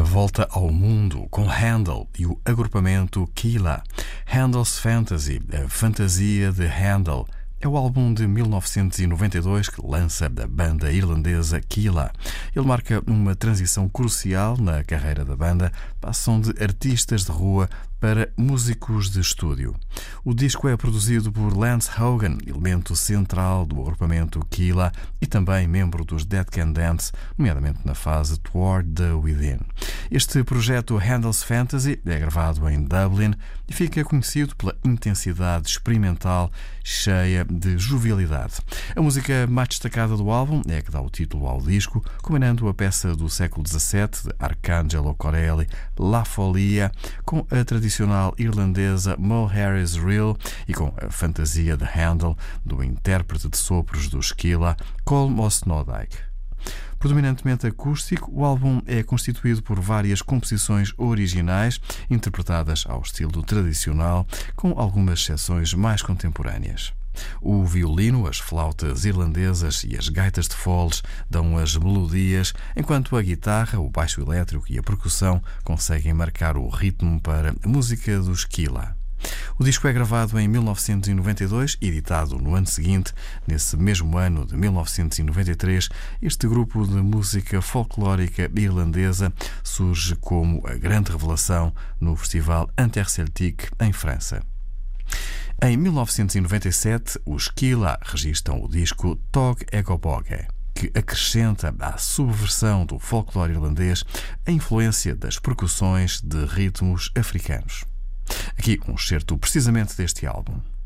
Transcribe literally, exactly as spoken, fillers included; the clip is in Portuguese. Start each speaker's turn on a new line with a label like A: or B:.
A: volta ao mundo com Handel e o agrupamento Kila. Handel's Fantasy, a fantasia de Handel, é o álbum de mil novecentos e noventa e dois que lança a banda irlandesa Kila. Ele marca uma transição crucial na carreira da banda, passam de artistas de rua para músicos de estúdio. O disco é produzido por Lance Hogan, elemento central do agrupamento Kila e também membro dos Dead Can Dance, nomeadamente na fase Toward the Within. Este projeto Handel's Fantasy é gravado em Dublin e fica conhecido pela intensidade experimental cheia de jovialidade. A música mais destacada do álbum é a que dá o título ao disco, combinando a peça do século dezassete de Arcangelo Corelli, La Folia, com a tradicional irlandesa Mo Harris Reel e com a fantasia de Handel do intérprete de sopros do Kila, Colm O'Snodike. Predominantemente acústico, o álbum é constituído por várias composições originais interpretadas ao estilo tradicional, com algumas seções mais contemporâneas. O violino, as flautas irlandesas e as gaitas de foles dão as melodias, enquanto a guitarra, o baixo elétrico e a percussão conseguem marcar o ritmo para a música dos Kila. O disco é gravado em mil novecentos e noventa e dois e editado no ano seguinte. Nesse mesmo ano de mil novecentos e noventa e três, este grupo de música folclórica irlandesa surge como a grande revelação no Festival Interceltique em França. Em mil novecentos e noventa e sete, os Kila registram o disco Tog Ego Boge, que acrescenta à subversão do folclore irlandês a influência das percussões de ritmos africanos. Aqui um excerto precisamente deste álbum.